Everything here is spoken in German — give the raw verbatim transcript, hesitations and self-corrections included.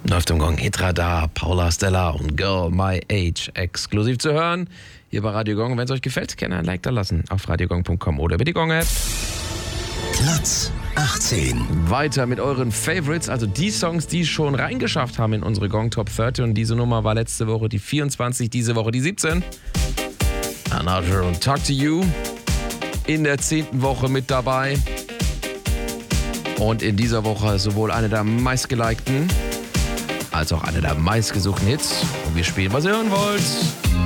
Läuft im Gong Hitradar, Paula Stella und Girl My Age exklusiv zu hören. Hier bei Radio Gong. Wenn es euch gefällt, gerne ein Like da lassen auf radiogong punkt com oder über die Gong-App. Platz achtzehn. Weiter mit euren Favorites, also die Songs, die schon reingeschafft haben in unsere Gong Top dreißig. Und diese Nummer war letzte Woche die vierundzwanzig, diese Woche die siebzehn. Another und Talk to You in der zehnten Woche mit dabei. Und in dieser Woche sowohl eine der meistgelikten als auch eine der meistgesuchten Hits. Und wir spielen, was ihr hören wollt.